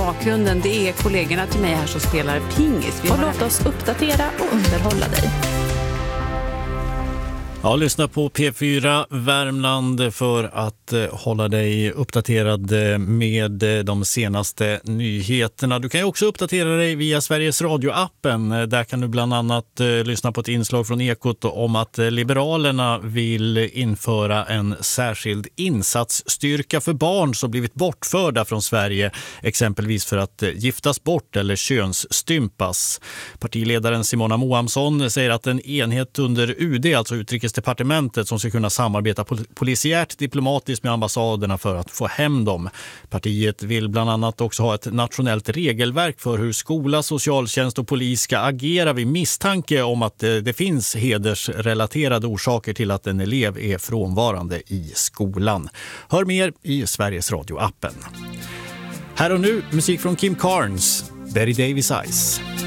bakgrunden, det är kollegorna till mig här som spelar pingis. Och låt oss uppdatera och underhålla dig. Ja, lyssna på P4 Värmland för att hålla dig uppdaterad med de senaste nyheterna. Du kan ju också uppdatera dig via Sveriges Radio-appen. Där kan du bland annat lyssna på ett inslag från Ekot om att Liberalerna vill införa en särskild insatsstyrka för barn som blivit bortförda från Sverige, exempelvis för att giftas bort eller könsstympas. Partiledaren Simona Moamsson säger att en enhet under UD, alltså Utrikesdepartementet, som ska kunna samarbeta polisiärt diplomatiskt med ambassaderna för att få hem dem. Partiet vill bland annat också ha ett nationellt regelverk för hur skola, socialtjänst och polis ska agera vid misstanke om att det finns hedersrelaterade orsaker till att en elev är frånvarande i skolan. Hör mer i Sveriges Radio-appen. Här och nu musik från Kim Carnes, Betty Davis Eyes.